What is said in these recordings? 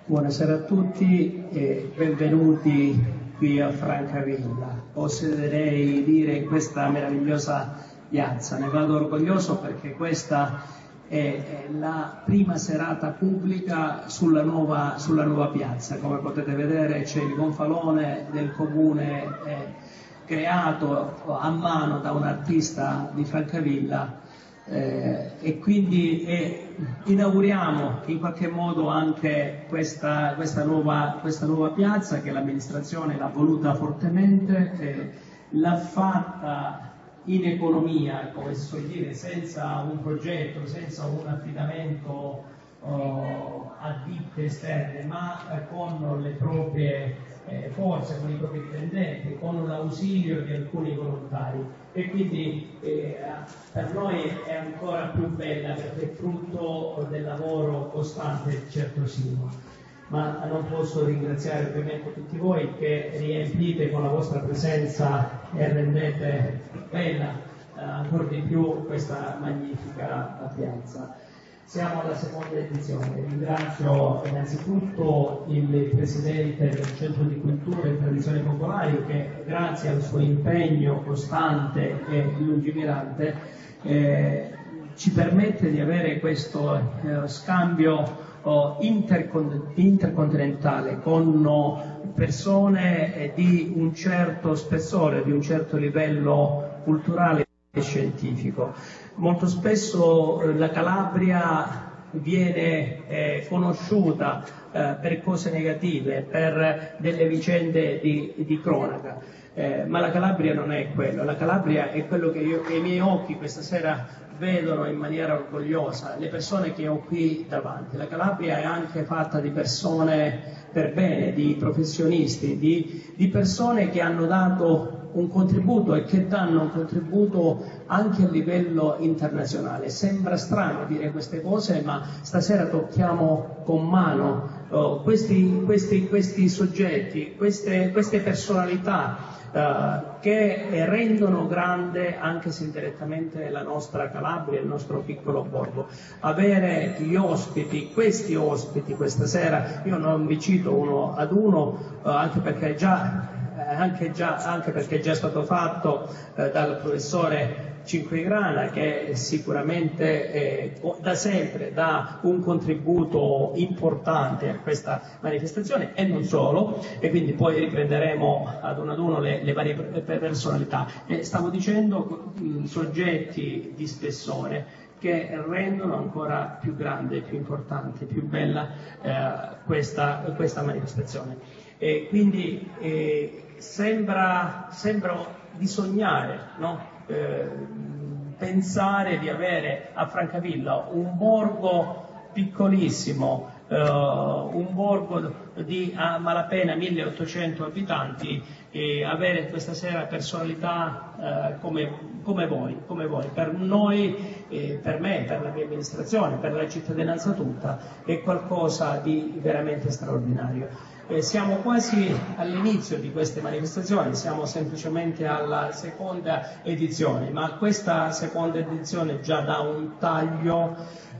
Buonasera a tutti e benvenuti qui a Francavilla. Oserei dire in questa meravigliosa piazza. Ne vado orgoglioso perché questa è la prima serata pubblica sulla nuova piazza. Come potete vedere c'è il gonfalone del comune creato a mano da un artista di Francavilla. E quindi inauguriamo in qualche modo anche questa nuova piazza che l'amministrazione l'ha voluta fortemente, l'ha fatta in economia, come si suol dire, senza un progetto, senza un affidamento a ditte esterne, ma con le proprie forze, con i propri dipendenti, con l'ausilio di alcuni volontari, e quindi per noi è ancora più bella perché è frutto del lavoro costante e certosino. Ma non posso ringraziare ovviamente tutti voi che riempite con la vostra presenza e rendete bella ancora di più questa magnifica piazza. Siamo alla seconda edizione. Ringrazio innanzitutto il Presidente del Centro di Cultura e Tradizioni Popolari che grazie al suo impegno costante e lungimirante ci permette di avere questo scambio intercontinentale con persone di un certo spessore, di un certo livello culturale e scientifico. Molto spesso la Calabria viene conosciuta per cose negative, per delle vicende di cronaca, ma la Calabria non è quello. La Calabria è quello che i miei occhi questa sera vedono in maniera orgogliosa, le persone che ho qui davanti. La Calabria è anche fatta di persone per bene, di professionisti, di persone che hanno dato un contributo e che danno un contributo anche a livello internazionale. Sembra strano dire queste cose, ma stasera tocchiamo con mano questi soggetti, queste personalità che rendono grande anche se indirettamente la nostra Calabria, il nostro piccolo borgo. Avere gli ospiti, questi ospiti questa sera, io non vi cito uno ad uno, anche perché è già stato fatto dal professore Cinquegrana, che sicuramente da sempre dà un contributo importante a questa manifestazione e non solo, e quindi poi riprenderemo ad uno le varie personalità. Stavo dicendo soggetti di spessore che rendono ancora più grande, più importante, più bella questa manifestazione. E quindi sembra di sognare, no? Pensare di avere a Francavilla un borgo piccolissimo, un borgo di a malapena 1800 abitanti, e avere questa sera personalità come voi. Per noi, per me, per la mia amministrazione, per la cittadinanza tutta, è qualcosa di veramente straordinario. Siamo quasi all'inizio di queste manifestazioni, siamo semplicemente alla seconda edizione, ma questa seconda edizione già dà un taglio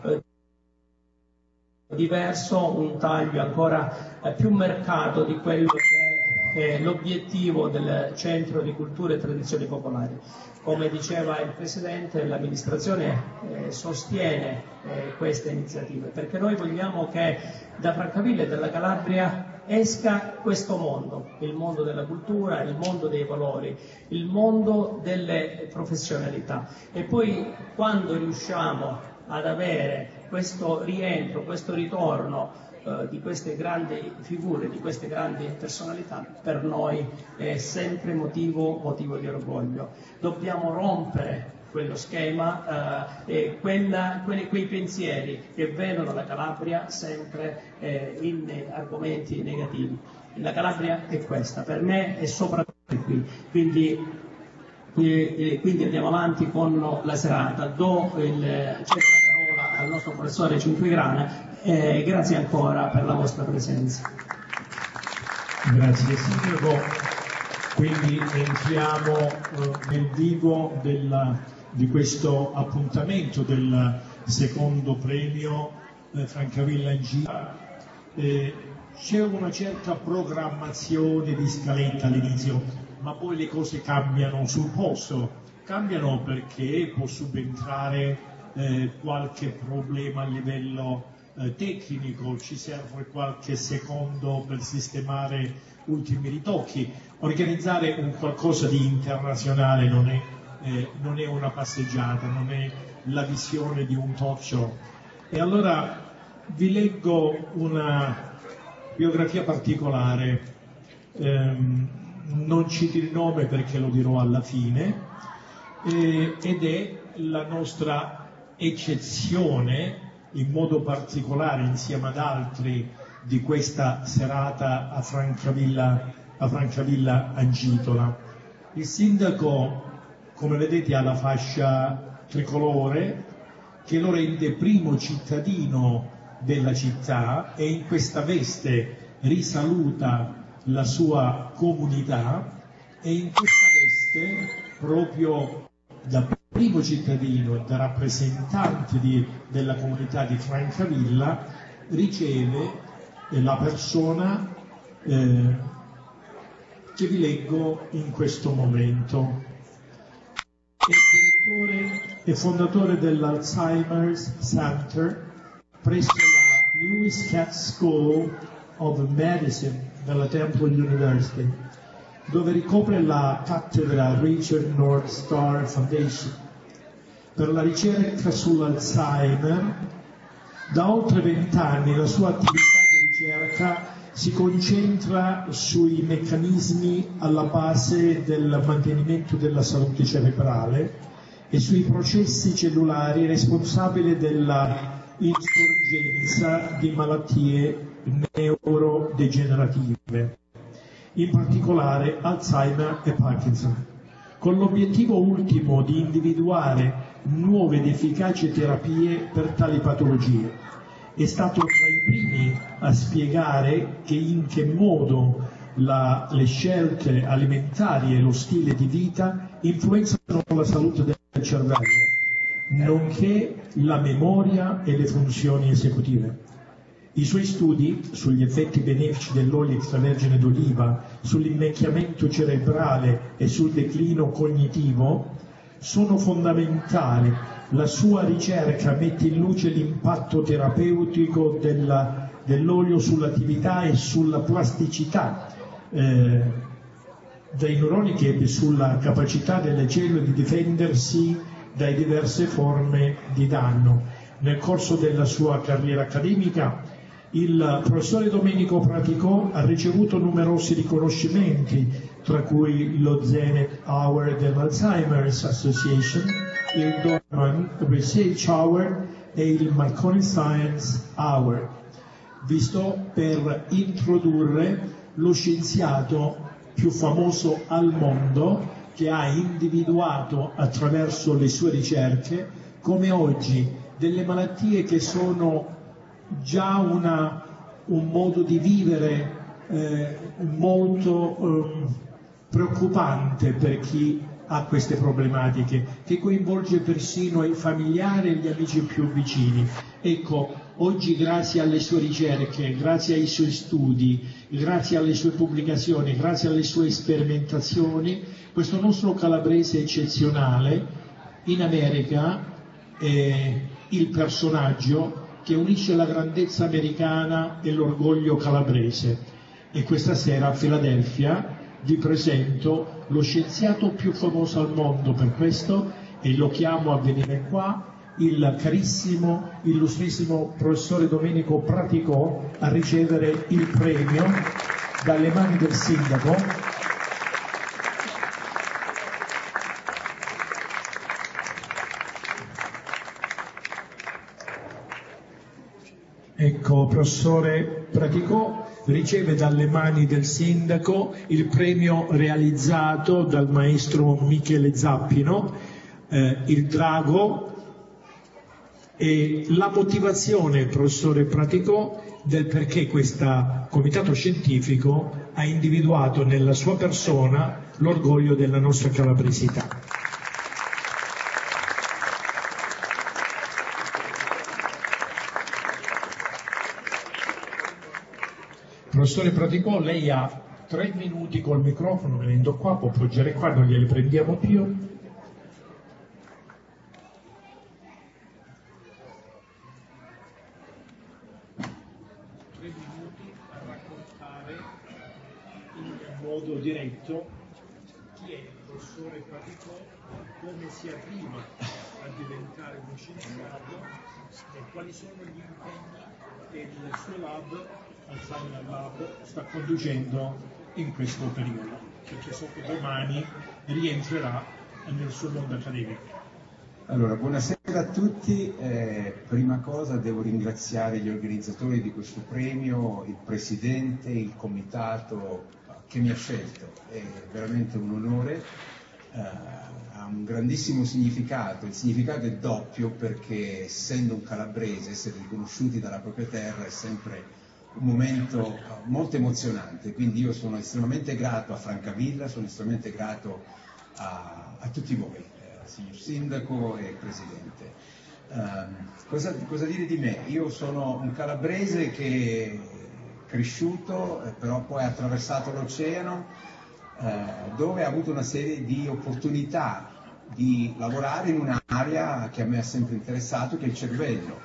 diverso, un taglio ancora più marcato di quello che è l'obiettivo del Centro di Cultura e Tradizioni Popolari. Come diceva il Presidente, l'amministrazione sostiene queste iniziative perché noi vogliamo che da Francavilla e dalla Calabria esca questo mondo, il mondo della cultura, il mondo dei valori, il mondo delle professionalità, e poi quando riusciamo ad avere questo rientro, questo ritorno di queste grandi figure, di queste grandi personalità, per noi è sempre motivo di orgoglio. Dobbiamo rompere quello schema e quei pensieri che vedono la Calabria sempre in argomenti negativi. La Calabria è questa, per me è soprattutto qui, quindi andiamo avanti con la serata. Cedo la parola al nostro professore Cinquegrana e grazie ancora per la vostra presenza. Grazie Sindaco, quindi entriamo nel vivo di questo appuntamento del secondo premio Francavilla in Giro. c'è una certa programmazione di scaletta all'inizio, ma poi le cose cambiano sul posto. Cambiano perché può subentrare qualche problema a livello tecnico, ci serve qualche secondo per sistemare ultimi ritocchi. Organizzare un qualcosa di internazionale non è una passeggiata, non è la visione di un talk show. E allora vi leggo una biografia particolare, non cito il nome perché lo dirò alla fine, ed è la nostra eccezione, in modo particolare insieme ad altri, di questa serata a Francavilla Angitola. Il sindaco, come vedete, ha la fascia tricolore che lo rende primo cittadino della città e in questa veste risaluta la sua comunità, e in questa veste, proprio da primo cittadino e da rappresentante della comunità di Francavilla, riceve la persona che vi leggo in questo momento. È direttore e fondatore dell'Alzheimer's Center presso la Lewis Katz School of Medicine della Temple University, dove ricopre la cattedra Richard North Star Foundation per la ricerca sull'Alzheimer. Da oltre 20 anni la sua attività di ricerca si concentra sui meccanismi alla base del mantenimento della salute cerebrale e sui processi cellulari responsabili della insorgenza di malattie neurodegenerative, in particolare Alzheimer e Parkinson, con l'obiettivo ultimo di individuare nuove ed efficaci terapie per tali patologie. È stato tra i primi a spiegare in che modo le scelte alimentari e lo stile di vita influenzano la salute del cervello, nonché la memoria e le funzioni esecutive. I suoi studi sugli effetti benefici dell'olio extravergine d'oliva, sull'invecchiamento cerebrale e sul declino cognitivo sono fondamentali. La sua ricerca mette in luce l'impatto terapeutico dell'olio sull'attività e sulla plasticità dei neuroni, e sulla capacità delle cellule di difendersi da diverse forme di danno. Nel corso della sua carriera accademica il professore Domenico Praticò ha ricevuto numerosi riconoscimenti, tra cui lo Zenith Award dell'Alzheimer's Association, il Dorman Research Award e il Marconi Science Award. Vi sto per introdurre lo scienziato più famoso al mondo, che ha individuato attraverso le sue ricerche come oggi delle malattie che sono già un modo di vivere molto preoccupante per chi ha queste problematiche, che coinvolge persino i familiari e gli amici più vicini. Ecco, oggi grazie alle sue ricerche, grazie ai suoi studi, grazie alle sue pubblicazioni, grazie alle sue sperimentazioni, questo nostro calabrese eccezionale in America è il personaggio che unisce la grandezza americana e l'orgoglio calabrese. E questa sera a Filadelfia vi presento lo scienziato più famoso al mondo per questo, e lo chiamo a venire qua, il carissimo, illustrissimo professore Domenico Praticò, a ricevere il premio dalle mani del sindaco. Ecco, professore Praticò riceve dalle mani del sindaco il premio realizzato dal maestro Michele Zappino, il Drago, e la motivazione, professore Praticò, del perché questo comitato scientifico ha individuato nella sua persona l'orgoglio della nostra calabresità. Professore Praticò, lei ha 3 minuti col microfono, venendo qua, può appoggiare qua, non glieli prendiamo più. 3 minuti a raccontare in modo diretto chi è il professore Praticò, come si arriva a diventare uno scienziato e quali sono gli impegni che il suo lab, Alzheimer Lab, sta conducendo in questo periodo, perché so che domani rientrerà nel suo mondo accademico. Allora, buonasera a tutti. Prima cosa devo ringraziare gli organizzatori di questo premio, il Presidente, il Comitato che mi ha scelto. È veramente un onore, ha un grandissimo significato. Il significato è doppio perché, essendo un calabrese, essere riconosciuti dalla propria terra è sempre un momento molto emozionante. Quindi io sono estremamente grato a Francavilla, sono estremamente grato a tutti voi, signor Sindaco e Presidente. Cosa dire di me? Io sono un calabrese che è cresciuto, però poi ha attraversato l'oceano, dove ha avuto una serie di opportunità di lavorare in un'area che a me ha sempre interessato, che è il cervello.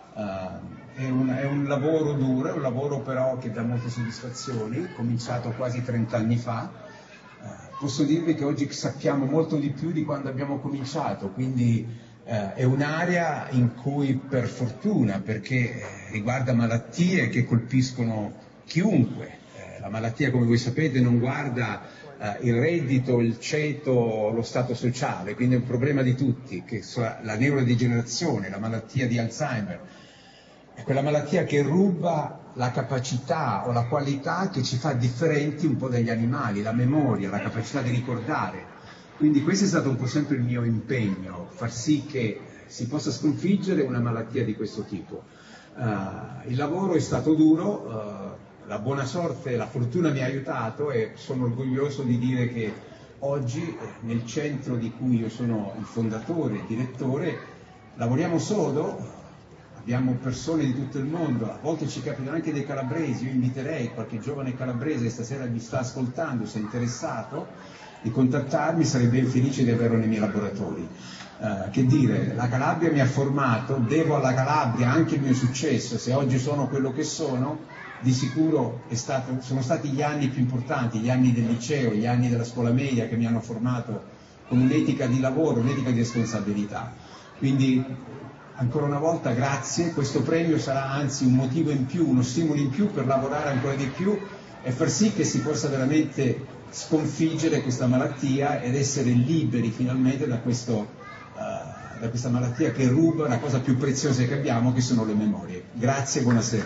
È un lavoro duro, è un lavoro però che dà molte soddisfazioni, cominciato quasi 30 anni fa. Posso dirvi che oggi sappiamo molto di più di quando abbiamo cominciato, quindi è un'area in cui, per fortuna, perché riguarda malattie che colpiscono chiunque, la malattia, come voi sapete, non guarda il reddito, il ceto, lo stato sociale, quindi è un problema di tutti, che la neurodegenerazione, la malattia di Alzheimer, è quella malattia che ruba la capacità o la qualità che ci fa differenti un po' dagli animali, la memoria, la capacità di ricordare. Quindi questo è stato un po' sempre il mio impegno, far sì che si possa sconfiggere una malattia di questo tipo. Il lavoro è stato duro, la buona sorte, la fortuna mi ha aiutato e sono orgoglioso di dire che oggi nel centro di cui io sono il fondatore e direttore lavoriamo sodo. Abbiamo persone di tutto il mondo, a volte ci capitano anche dei calabresi. Io inviterei qualche giovane calabrese che stasera mi sta ascoltando, se è interessato, di contattarmi, sarei ben felice di averlo nei miei laboratori. Che dire, la Calabria mi ha formato, devo alla Calabria anche il mio successo. Se oggi sono quello che sono, di sicuro sono stati gli anni più importanti, gli anni del liceo, gli anni della scuola media, che mi hanno formato con un'etica di lavoro, un'etica di responsabilità. Quindi ancora una volta grazie, questo premio sarà anzi un motivo in più, uno stimolo in più per lavorare ancora di più e far sì che si possa veramente sconfiggere questa malattia ed essere liberi finalmente da questa malattia che ruba la cosa più preziosa che abbiamo, che sono le memorie. Grazie e buonasera.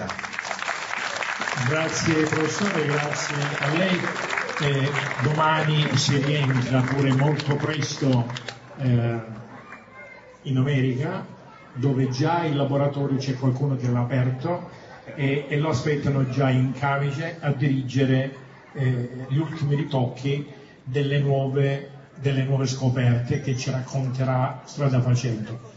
Grazie professore, grazie a lei. Domani si rientra pure molto presto in America, dove già il laboratorio c'è qualcuno che l'ha aperto e lo aspettano già in camice a dirigere gli ultimi ritocchi delle nuove scoperte che ci racconterà strada facendo.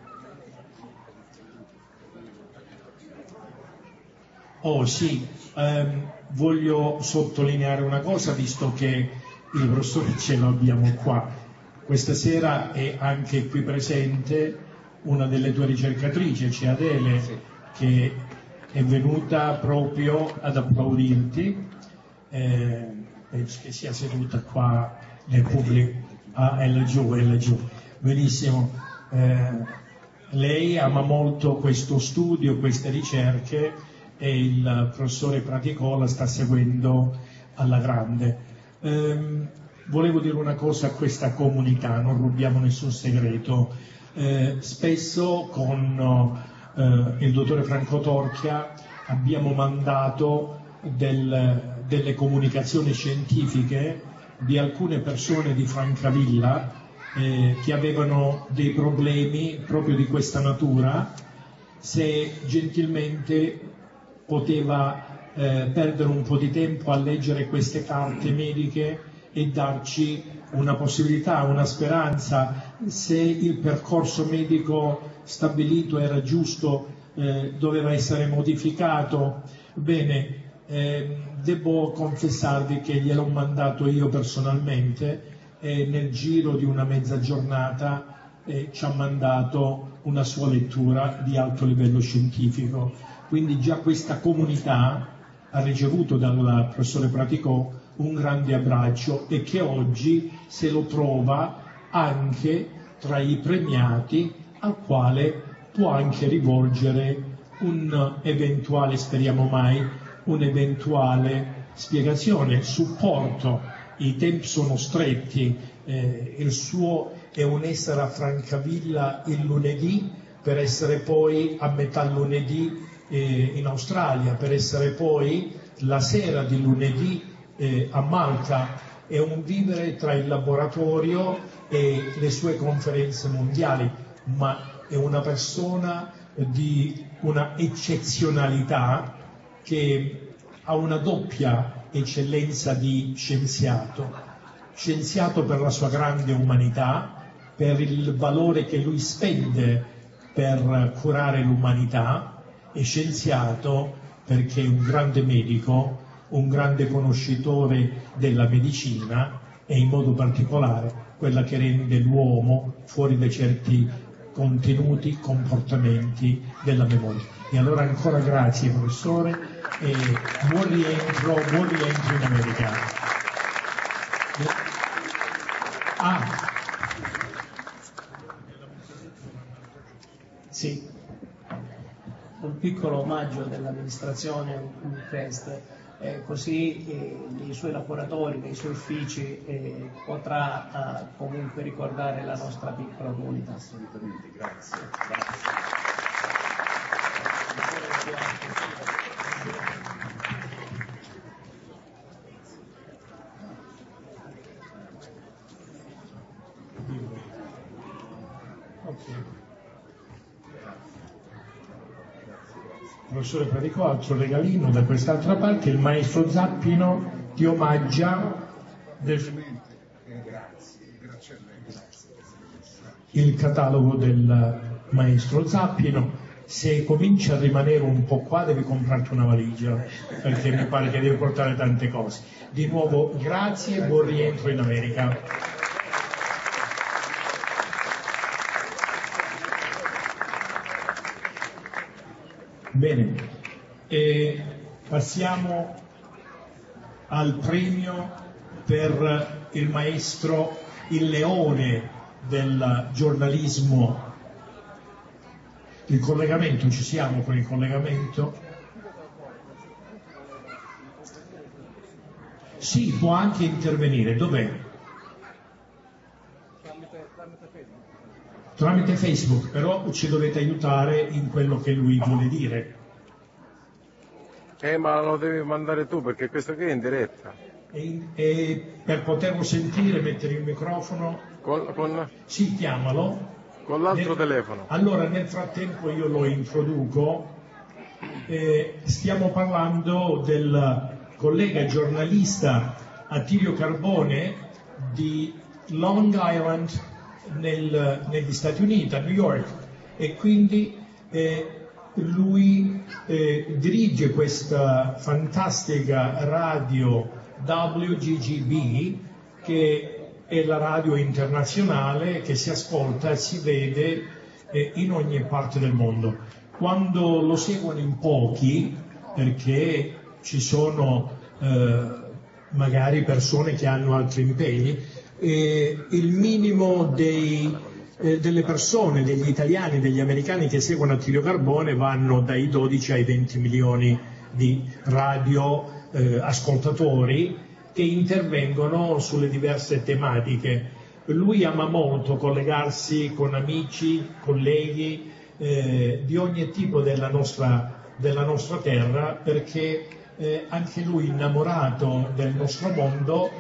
Oh sì, voglio sottolineare una cosa, visto che il professore ce l'abbiamo qua. Questa sera è anche qui presente una delle tue ricercatrici, cioè Adele, che è venuta proprio ad applaudirti, penso che sia seduta qua nel pubblico. È laggiù. Benissimo. Lei ama molto questo studio, queste ricerche, e il professore Praticò la sta seguendo alla grande. Volevo dire una cosa a questa comunità, non rubiamo nessun segreto. Spesso con il dottore Franco Torchia abbiamo mandato delle comunicazioni scientifiche di alcune persone di Francavilla che avevano dei problemi proprio di questa natura. Se gentilmente poteva perdere un po' di tempo a leggere queste carte mediche e darci una possibilità, una speranza, se il percorso medico stabilito era giusto, doveva essere modificato. Bene, Devo confessarvi che gliel'ho mandato io personalmente e nel giro di una mezza giornata ci ha mandato una sua lettura di alto livello scientifico. Quindi già questa comunità ha ricevuto dal professore Praticò un grande abbraccio e che oggi se lo trova anche tra i premiati, al quale può anche rivolgere un eventuale, speriamo mai, un'eventuale spiegazione, supporto. I tempi sono stretti, il suo è un essere a Francavilla il lunedì per essere poi a metà lunedì in Australia, per essere poi la sera di lunedì a Malta. È un vivere tra il laboratorio e le sue conferenze mondiali, ma è una persona di una eccezionalità che ha una doppia eccellenza di scienziato per la sua grande umanità, per il valore che lui spende per curare l'umanità, e scienziato perché è un grande medico, un grande conoscitore della medicina e in modo particolare quella che rende l'uomo fuori da certi contenuti, comportamenti della memoria. E allora ancora grazie professore e buon rientro in America. Sì, un piccolo omaggio dell'amministrazione, un test, così nei suoi laboratori, nei suoi uffici potrà comunque ricordare la nostra piccola comunità. Assolutamente, grazie. Professore Praticò, altro regalino da quest'altra parte, il maestro Zappino ti omaggia il catalogo del maestro Zappino. Se cominci a rimanere un po' qua devi comprarti una valigia, perché mi pare che devi portare tante cose. Di nuovo grazie e buon rientro in America. Bene, passiamo al premio per il maestro, il leone del giornalismo. Il collegamento, ci siamo con il collegamento? Sì, può anche intervenire, dov'è? Tramite Facebook, però ci dovete aiutare in quello che lui vuole dire. Ma lo devi mandare tu perché questo qui è in diretta. E per poterlo sentire, mettere il microfono. Sì, chiamalo. Con l'altro telefono. Allora, nel frattempo io lo introduco. Stiamo parlando del collega giornalista Attilio Carbone di Long Island negli Stati Uniti, a New York, e quindi lui dirige questa fantastica radio WGGB, che è la radio internazionale che si ascolta e si vede in ogni parte del mondo. Quando lo seguono in pochi, perché ci sono magari persone che hanno altri impegni, il minimo delle persone, degli italiani, degli americani che seguono Attilio Carbone vanno dai 12 ai 20 milioni di radio ascoltatori che intervengono sulle diverse tematiche. Lui ama molto collegarsi con amici, colleghi di ogni tipo della nostra terra, perché anche lui, innamorato del nostro mondo,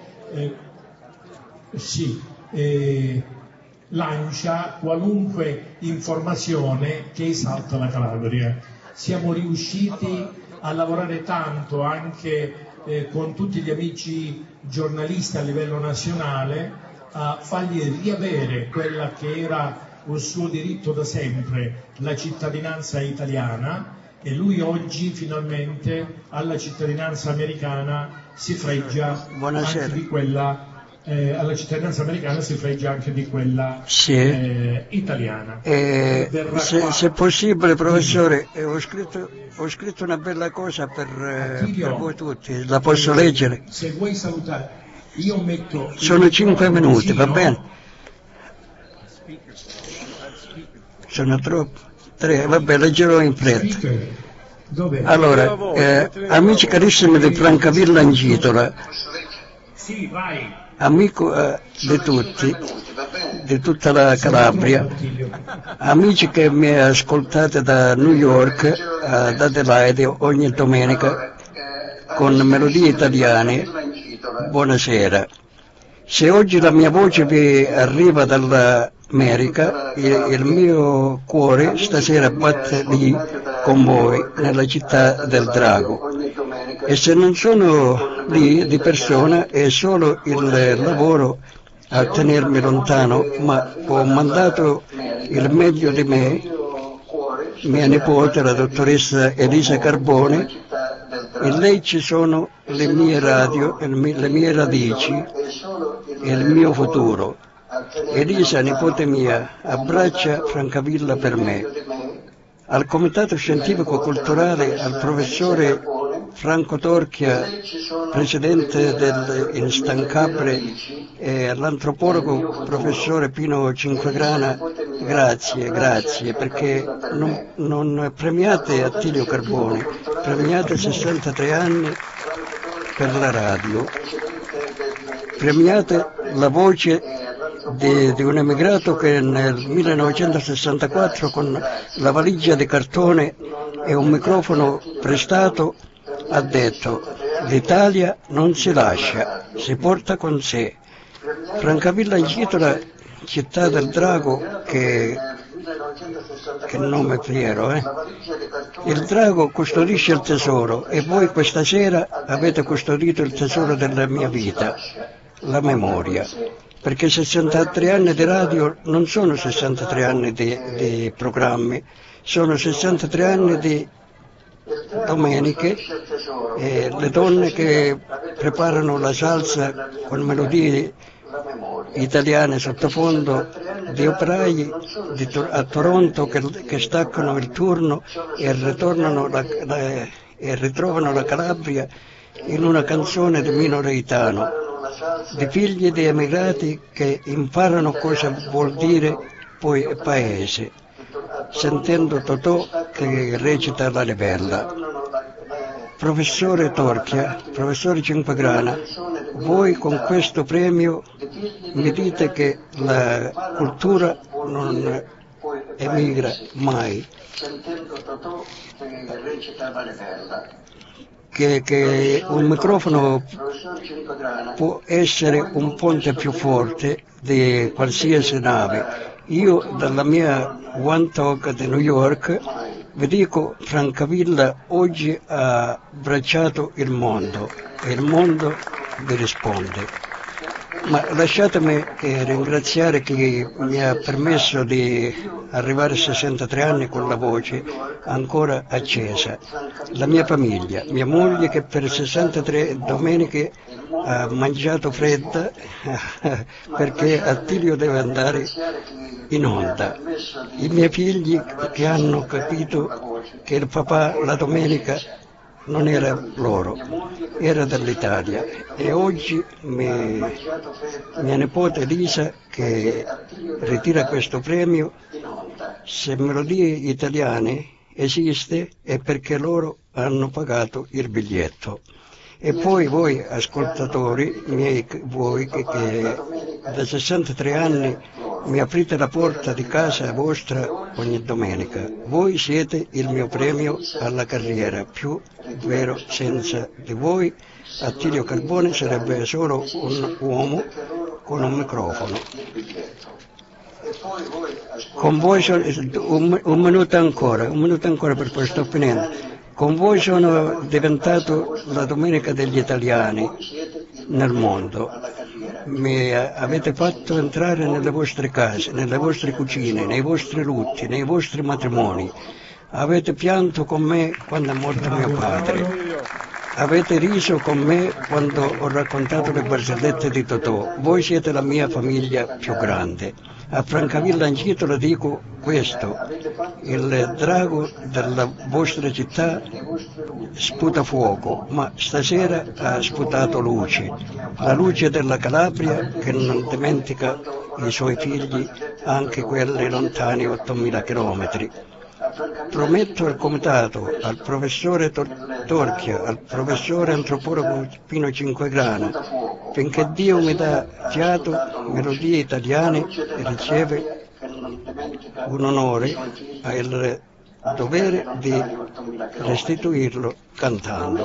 lancia qualunque informazione che esalta la Calabria. Siamo riusciti a lavorare tanto anche con tutti gli amici giornalisti a livello nazionale a fargli riavere quella che era un suo diritto da sempre, la cittadinanza italiana, e lui oggi finalmente alla cittadinanza americana si fregia anche di quella italiana. Se possibile, professore, ho scritto una bella cosa per voi tutti, la posso leggere? Se vuoi salutare, io metto... Sono 5 minuti, va bene? Sono troppo? 3, vabbè, leggerò in fretta. Allora, amici carissimi di Francavilla Angitola, amico di tutti, di tutta la Calabria, amici che mi ascoltate da New York, da Adelaide ogni domenica con melodie italiane, buonasera. Se oggi la mia voce vi arriva dall'America, il mio cuore stasera batte lì con voi, nella città del Drago. E se non sono lì di persona è solo il lavoro a tenermi lontano, ma ho mandato il meglio di me, mia nipote, la dottoressa Elisa Carbone. In lei ci sono le mie radio, le mie radici e il mio futuro. Elisa, nipote mia, abbraccia Francavilla per me. Al Comitato Scientifico Culturale, al professore Franco Torchia, presidente dell'Instancabile, e all'antropologo professore Pino Cinquegrana, grazie, perché non premiate Attilio Carbone, premiate 63 anni per la radio, premiate la voce di un emigrato che nel 1964 con la valigia di cartone e un microfono prestato ha detto: l'Italia non si lascia, si porta con sé. Francavilla Angitola, città del Drago, che nome fiero, Il Drago custodisce il tesoro e voi questa sera avete custodito il tesoro della mia vita, la memoria. Perché 63 anni di radio non sono 63 anni di programmi, sono 63 anni di domeniche, le donne che preparano la salsa con melodie italiane sottofondo, di operai a Toronto che staccano il turno e ritrovano la Calabria in una canzone di Mino Reitano, di figli di emigrati che imparano cosa vuol dire poi paese, sentendo Totò che recita la libella. Professore Torchia, professore Cinquegrana, voi con questo premio mi dite che la cultura non emigra mai, che un microfono può essere un ponte più forte di qualsiasi nave. Io dalla mia One Talk di New York vi dico: Francavilla oggi ha abbracciato il mondo e il mondo vi risponde. Ma lasciatemi ringraziare chi mi ha permesso di arrivare a 63 anni con la voce ancora accesa. La mia famiglia, mia moglie che per 63 domeniche ha mangiato fredda perché Attilio deve andare in onda. I miei figli che hanno capito che il papà la domenica non era loro, era dell'Italia. E oggi mia nipote Elisa che ritira questo premio, se Melodie Italiane esiste è perché loro hanno pagato il biglietto. E poi voi ascoltatori, voi che da 63 anni mi aprite la porta di casa vostra ogni domenica, voi siete il mio premio alla carriera, più vero senza di voi Attilio Carbone sarebbe solo un uomo con un microfono. Con voi sono, un minuto ancora per poi sto finendo. Con voi sono diventato la domenica degli italiani nel mondo. Mi avete fatto entrare nelle vostre case, nelle vostre cucine, nei vostri lutti, nei vostri matrimoni. Avete pianto con me quando è morto mio padre. Avete riso con me quando ho raccontato le barzellette di Totò. Voi siete la mia famiglia più grande. A Francavilla Ancitola dico questo: il drago della vostra città sputa fuoco, ma stasera ha sputato luce. La luce della Calabria che non dimentica i suoi figli, anche quelli lontani 8.000 chilometri. Prometto al comitato, al professore Torchia, al professore antropologo Pino Cinquegrana, finché Dio mi dà fiato, melodie italiane, e riceve un onore, ha il dovere di restituirlo cantando.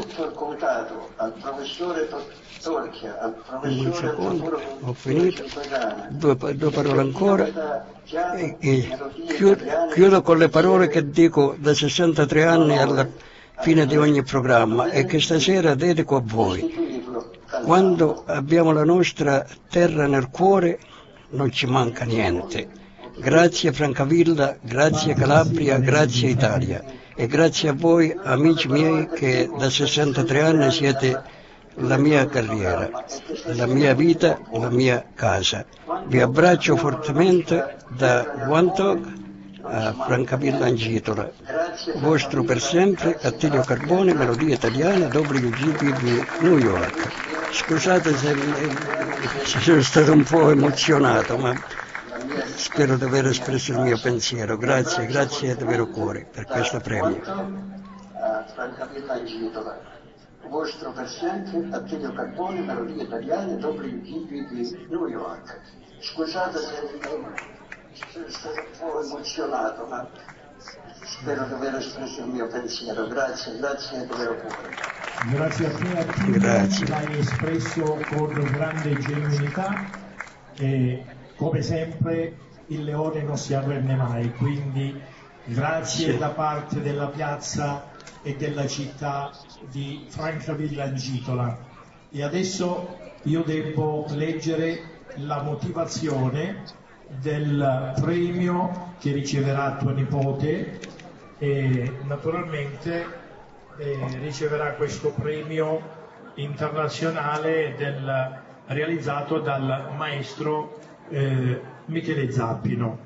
Un secondo, ho finito, due parole ancora e chiudo con le parole che dico da 63 anni alla fine di ogni programma e che stasera dedico a voi. Quando abbiamo la nostra terra nel cuore non ci manca niente. Grazie Francavilla, grazie Calabria, grazie Italia e grazie a voi amici miei che da 63 anni siete la mia carriera, la mia vita, la mia casa. Vi abbraccio fortemente da Wantagh a Francavilla Ancitola. Vostro per sempre, Attilio Carbone, Melodie Italiane, WGB di New York. Scusate se sono stato un po' emozionato, ma spero di aver espresso il mio pensiero. Grazie di vero cuore per questo premio. Francavilla Ancitola. Vostro per sempre, Attilio Carbone, Melodie Italiane, WGB di New York. Scusate se sono stato un po' emozionato, ma spero di aver espresso il mio pensiero. Grazie di vero cuore. Grazie a te Attilio, l'hai espresso con grande genuinità e come sempre il leone non si arrende mai, quindi grazie da parte della piazza e della città di Francavilla Ancitola. E adesso io devo leggere la motivazione del premio che riceverà tuo nipote e naturalmente riceverà questo premio internazionale realizzato dal maestro Michele Zappino.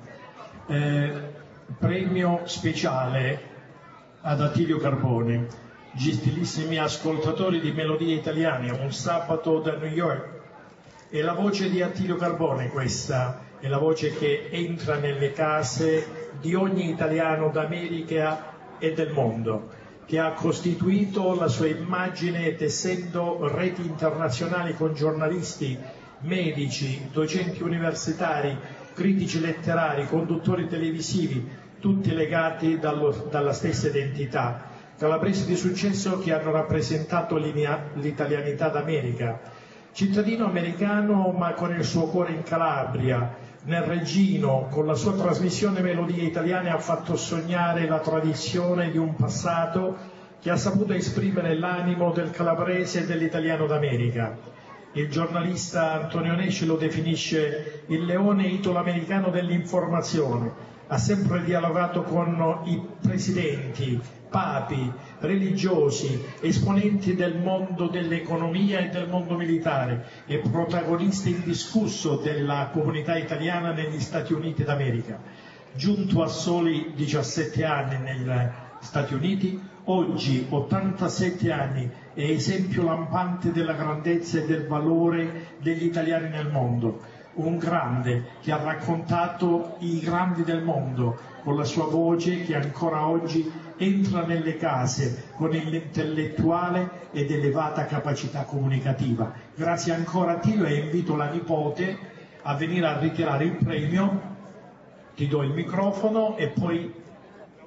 Premio speciale ad Attilio Carbone. Gentilissimi ascoltatori di Melodie Italiane, un sabato da New York. È la voce di Attilio Carbone questa, è la voce che entra nelle case di ogni italiano d'America e del mondo, che ha costituito la sua immagine tessendo reti internazionali con giornalisti, medici, docenti universitari, critici letterari, conduttori televisivi, tutti legati dalla stessa identità. Calabresi di successo che hanno rappresentato l'italianità d'America. Cittadino americano ma con il suo cuore in Calabria, nel Reggino, con la sua trasmissione Melodie Italiane ha fatto sognare la tradizione di un passato che ha saputo esprimere l'animo del calabrese e dell'italiano d'America. Il giornalista Antonio Nesci lo definisce il leone italo-americano dell'informazione. Ha sempre dialogato con i presidenti, papi, religiosi, esponenti del mondo dell'economia e del mondo militare e protagonista indiscusso della comunità italiana negli Stati Uniti d'America. Giunto a soli 17 anni negli Stati Uniti, oggi 87 anni, è esempio lampante della grandezza e del valore degli italiani nel mondo. Un grande che ha raccontato i grandi del mondo con la sua voce che ancora oggi entra nelle case con l'intellettuale ed elevata capacità comunicativa. Grazie ancora a Tilo e invito la nipote a venire a ritirare il premio. Ti do il microfono e poi...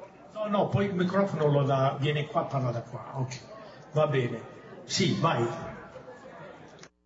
No, poi il microfono lo dà, viene qua, parla da qua. Ok, va bene. Sì, vai.